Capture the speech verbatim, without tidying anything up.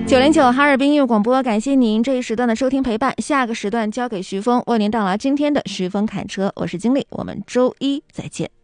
九零九哈尔滨音乐广播，感谢您这一时段的收听陪伴。下个时段交给徐峰，为您带来今天的徐峰侃车。我是经理，我们周一再见。